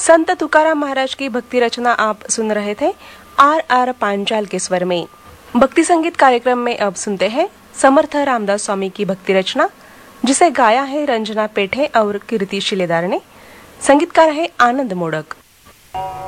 संत तुकाराम महाराज की भक्ति रचना आप सुन रहे थे आर पांचाल के स्वर में। भक्ति संगीत कार्यक्रम में अब सुनते हैं समर्थ रामदास स्वामी की भक्ति रचना, जिसे गाया है रंजना पेठे और कीर्ति शिलेदार ने। संगीतकार है आनंद मोडक।